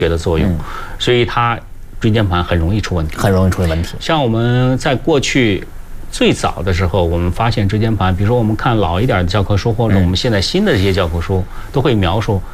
觉的作用，所以它椎间盘很容易出问题， 很容易出现问题。 像我们在过去最早的时候，我们发现椎间盘，比如说我们看老一点的教科书，或者我们现在新的这些教科书，都会描述